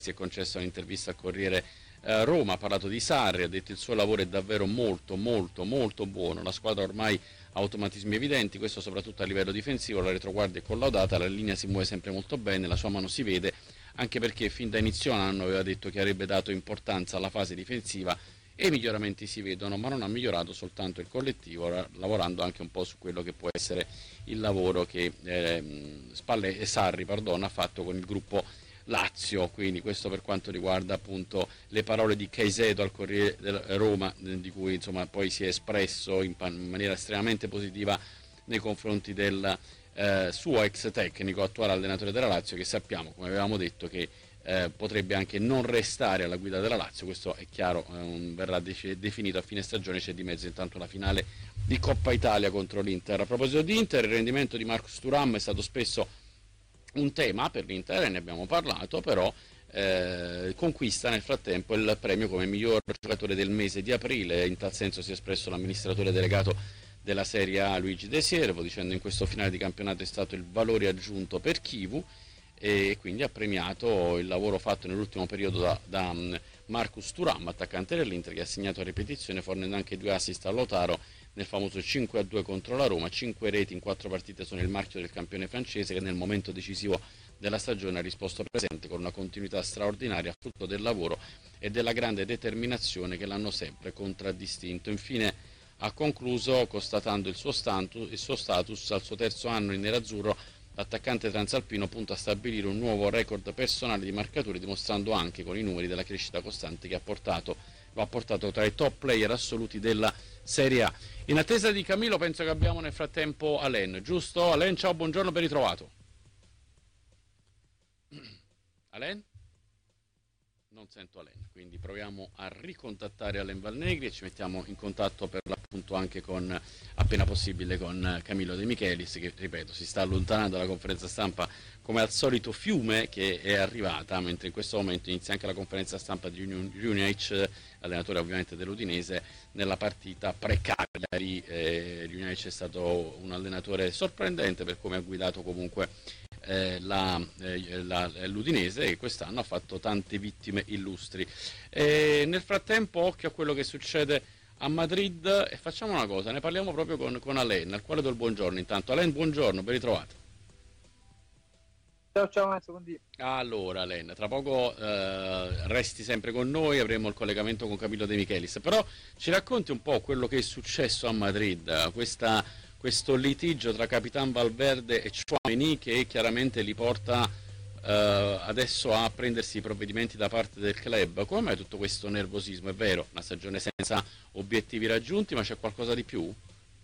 si è concesso un'intervista al Corriere Roma, ha parlato di Sarri, ha detto il suo lavoro è davvero molto molto molto buono, la squadra ormai ha automatismi evidenti, questo soprattutto a livello difensivo, la retroguardia è collaudata, la linea si muove sempre molto bene, la sua mano si vede, anche perché fin da inizio anno aveva detto che avrebbe dato importanza alla fase difensiva e i miglioramenti si vedono, ma non ha migliorato soltanto il collettivo, lavorando anche un po' su quello che può essere il lavoro che Sarri ha fatto con il gruppo Lazio, quindi questo per quanto riguarda appunto le parole di Caicedo al Corriere della Roma, di cui insomma poi si è espresso in maniera estremamente positiva nei confronti del suo ex tecnico, attuale allenatore della Lazio, che sappiamo, come avevamo detto, che potrebbe anche non restare alla guida della Lazio. Questo è chiaro, verrà definito a fine stagione, c'è di mezzo intanto la finale di Coppa Italia contro l'Inter. A proposito di Inter, il rendimento di Marcus Thuram è stato spesso un tema per l'Inter, ne abbiamo parlato, però conquista nel frattempo il premio come miglior giocatore del mese di aprile. In tal senso si è espresso l'amministratore delegato della Serie A Luigi De Siervo, dicendo in questo finale di campionato è stato il valore aggiunto per Chivu, e quindi ha premiato il lavoro fatto nell'ultimo periodo da Marcus Thuram, attaccante dell'Inter, che ha segnato a ripetizione fornendo anche 2 assist a Lautaro nel famoso 5-2 contro la Roma. 5 reti in 4 partite sono il marchio del campione francese, che nel momento decisivo della stagione ha risposto presente con una continuità straordinaria, frutto del lavoro e della grande determinazione che l'hanno sempre contraddistinto. Infine ha concluso constatando il suo status al suo terzo anno in nerazzurro. L'attaccante transalpino punta a stabilire un nuovo record personale di marcature, dimostrando anche con i numeri della crescita costante che lo ha portato tra i top player assoluti della Serie A. In attesa di Camillo penso che abbiamo nel frattempo Alain, giusto? Alain, ciao, buongiorno, ben ritrovato. Alain? Non sento Alain, quindi proviamo a ricontattare Alain Valnegri e ci mettiamo in contatto per l'appunto anche con, appena possibile, con Camillo De Michelis, che ripeto si sta allontanando dalla conferenza stampa come al solito fiume, che è arrivata, mentre in questo momento inizia anche la conferenza stampa di Junic, allenatore ovviamente dell'Udinese, nella partita pre-Cagliari. Junic è stato un allenatore sorprendente per come ha guidato comunque l'Udinese, e quest'anno ha fatto tante vittime illustri. Nel frattempo occhio a quello che succede a Madrid, e facciamo una cosa, ne parliamo proprio con Alain, al quale do il buongiorno. Intanto Alain, buongiorno, ben ritrovato. Ciao, secondi. Allora Alain, tra poco resti sempre con noi, avremo il collegamento con Camillo De Michelis, però ci racconti un po' quello che è successo a Madrid, questo litigio tra Capitan Valverde e Tchouaméni, che chiaramente li porta adesso a prendersi i provvedimenti da parte del club. Come mai tutto questo nervosismo? È vero, una stagione senza obiettivi raggiunti, ma c'è qualcosa di più?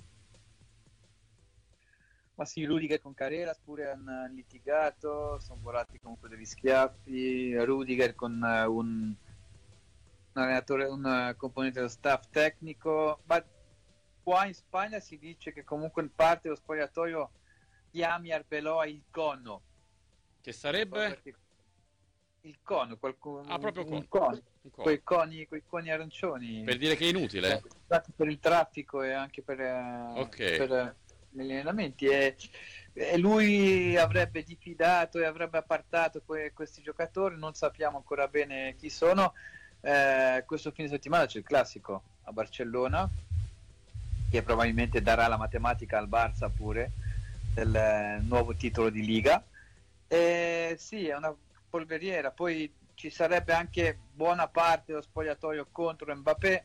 Ma sì, Rudiger con Carreras pure hanno litigato, sono volati comunque degli schiaffi. Rudiger con un allenatore, un componente dello staff tecnico. Ma qua in Spagna si dice che comunque in parte dello spogliatoio chiami Arbeloa il cono. Che sarebbe? Il cono, Proprio un con. cono, Un cono. quei coni arancioni. Per dire che è inutile? Per il traffico e anche per gli allenamenti. E lui avrebbe diffidato e avrebbe appartato questi giocatori, non sappiamo ancora bene chi sono. Questo fine settimana c'è il classico a Barcellona, che probabilmente darà la matematica al Barça pure del nuovo titolo di Liga. Sì, è una polveriera. Poi ci sarebbe anche buona parte dello spogliatoio contro Mbappé.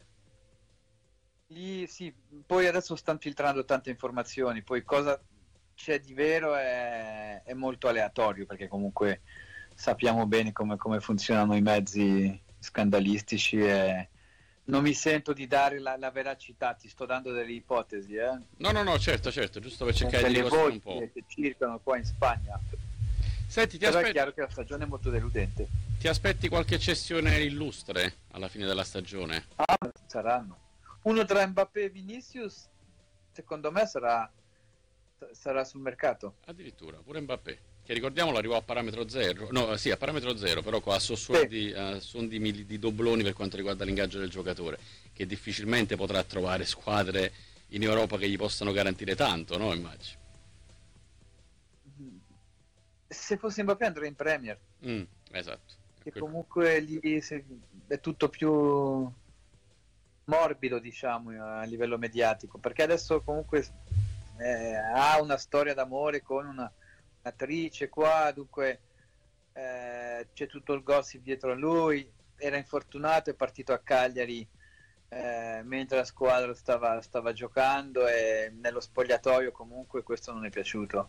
Lì sì, poi adesso stanno filtrando tante informazioni, poi cosa c'è di vero è molto aleatorio, perché comunque sappiamo bene come funzionano i mezzi scandalistici, e non mi sento di dare la veracità, ti sto dando delle ipotesi, No, certo, giusto per cercare di delle ricostruire un voci po'. che circolano qua in Spagna. Senti, Però è chiaro che la stagione è molto deludente. ti aspetti qualche cessione illustre alla fine della stagione? Saranno. Uno tra Mbappé e Vinicius, secondo me sarà sul mercato. Addirittura, pure Mbappé, che ricordiamolo arrivò a parametro zero, no sì, a parametro zero, però a sussurri di dobloni per quanto riguarda l'ingaggio del giocatore, che difficilmente potrà trovare squadre in Europa che gli possano garantire tanto, no? Immagino. Se fosse Mbappé andrei in Premier. Esatto. che comunque lì è tutto più morbido, diciamo, a livello mediatico, perché adesso comunque ha una storia d'amore con un'attrice qua, dunque c'è tutto il gossip dietro a lui, era infortunato, è partito a Cagliari mentre la squadra stava giocando, e nello spogliatoio comunque questo non è piaciuto.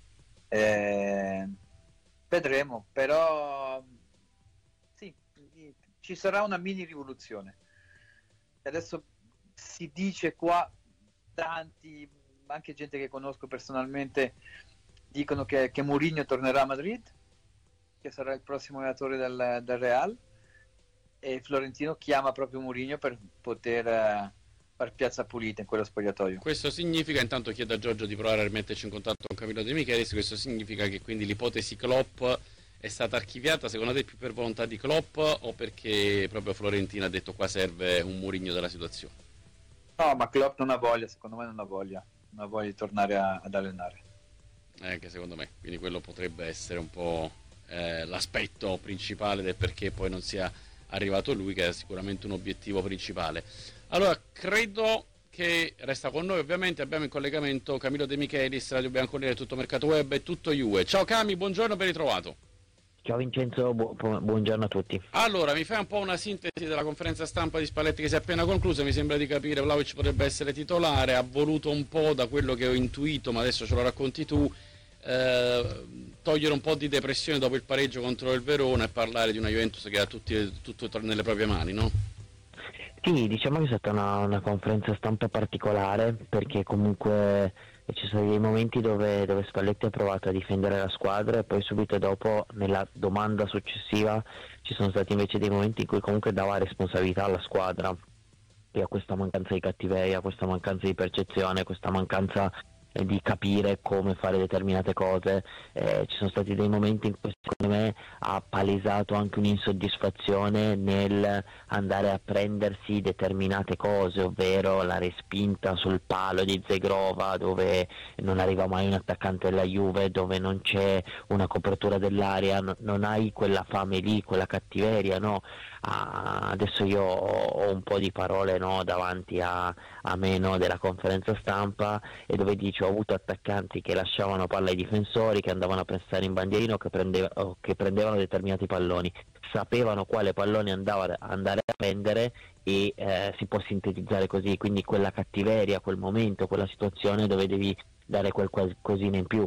Vedremo, però sì, ci sarà una mini rivoluzione. Adesso si dice qua, tanti, anche gente che conosco personalmente, dicono che Mourinho tornerà a Madrid, che sarà il prossimo allenatore del Real, e Florentino chiama proprio Mourinho per poter far piazza pulita in quello spogliatoio. Questo significa, intanto chiedo a Giorgio di provare a rimetterci in contatto con Camillo De Michelis, questo significa che quindi l'ipotesi Klopp è stata archiviata, secondo te più per volontà di Klopp o perché proprio Florentino ha detto qua serve un Mourinho della situazione? No, ma Klopp non ha voglia, secondo me non ha voglia di tornare ad allenare. Anche secondo me, quindi quello potrebbe essere un po' l'aspetto principale del perché poi non sia arrivato lui, che è sicuramente un obiettivo principale. Allora, credo che resta con noi, ovviamente abbiamo in collegamento Camillo De Michelis, Radio Bianconera, Tutto Mercato Web e Tutto Juve. Ciao Cami, buongiorno, ben ritrovato. Ciao Vincenzo, buongiorno a tutti. Allora, mi fai un po' una sintesi della conferenza stampa di Spalletti che si è appena conclusa? Mi sembra di capire, Vlahovic potrebbe essere titolare, ha voluto un po', da quello che ho intuito, ma adesso ce lo racconti tu, togliere un po' di depressione dopo il pareggio contro il Verona e parlare di una Juventus che ha tutto nelle proprie mani, no? Sì, diciamo che è stata una conferenza stampa particolare, perché comunque ci sono dei momenti dove Spalletti ha provato a difendere la squadra, e poi subito dopo, nella domanda successiva, ci sono stati invece dei momenti in cui comunque dava responsabilità alla squadra, e a questa mancanza di cattiveria, questa mancanza di percezione, questa mancanza di capire come fare determinate cose. Ci sono stati dei momenti in cui secondo me ha palesato anche un'insoddisfazione nel andare a prendersi determinate cose, ovvero la respinta sul palo di Zegrova, dove non arriva mai un attaccante della Juve, dove non c'è una copertura dell'area, non hai quella fame lì, quella cattiveria, no? Adesso io ho un po' di parole, no, davanti a me, no, della conferenza stampa, e dove dice: ho avuto attaccanti che lasciavano palla ai difensori, che andavano a pressare in bandierino, che prendevano determinati palloni, sapevano quale pallone andare a prendere, e si può sintetizzare così. Quindi quella cattiveria, quel momento, quella situazione dove devi dare qualcosina in più,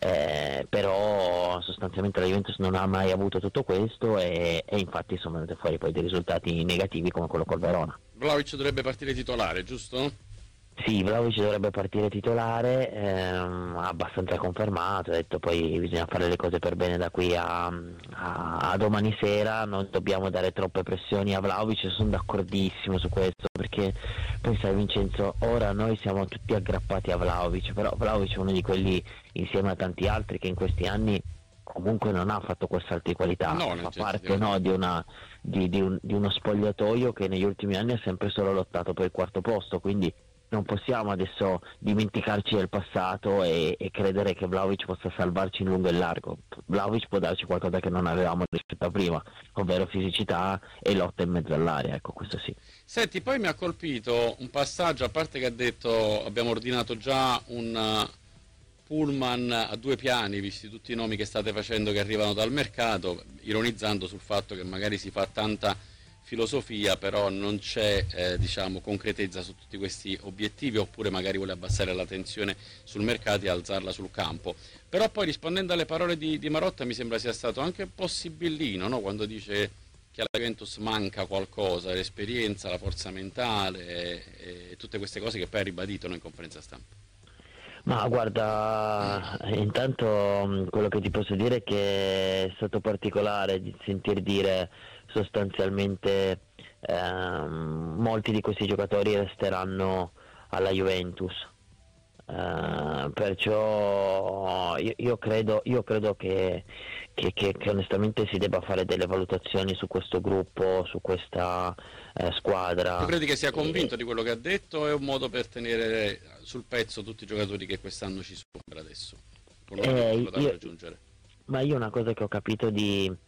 però sostanzialmente la Juventus non ha mai avuto tutto questo, e infatti sono venute fuori poi dei risultati negativi come quello col Verona. Vlahovic dovrebbe partire titolare, giusto? Sì, Vlahovic dovrebbe partire titolare, abbastanza confermato, ha detto poi bisogna fare le cose per bene da qui a domani sera, non dobbiamo dare troppe pressioni a Vlahovic, sono d'accordissimo su questo, perché poi sai Vincenzo, ora noi siamo tutti aggrappati a Vlahovic, però Vlahovic è uno di quelli, insieme a tanti altri, che in questi anni comunque non ha fatto quel salto di qualità, fa parte, no, di uno spogliatoio che negli ultimi anni ha sempre solo lottato per il quarto posto, quindi non possiamo adesso dimenticarci del passato e credere che Vlahovic possa salvarci in lungo e largo. Vlahovic può darci qualcosa che non avevamo rispetto a prima, ovvero fisicità e lotta in mezzo all'area, ecco, questo sì. Senti, poi mi ha colpito un passaggio, a parte che ha detto abbiamo ordinato già un pullman a 2 piani, visti tutti i nomi che state facendo che arrivano dal mercato, ironizzando sul fatto che magari si fa tanta filosofia, però non c'è concretezza su tutti questi obiettivi, oppure magari vuole abbassare la tensione sul mercato e alzarla sul campo. Però poi, rispondendo alle parole di Marotta, mi sembra sia stato anche un po' sibillino, no? Quando dice che alla Juventus manca qualcosa, l'esperienza, la forza mentale e tutte queste cose che poi ha ribadito in conferenza stampa. Ma guarda, intanto quello che ti posso dire è che è stato particolare di sentir dire sostanzialmente molti di questi giocatori resteranno alla Juventus, perciò io credo che onestamente si debba fare delle valutazioni su questo gruppo, su questa squadra. Tu credi che sia convinto di quello che ha detto, o è un modo per tenere sul pezzo tutti i giocatori che quest'anno ci sono per adesso? Con da raggiungere? Ma io una cosa che ho capito di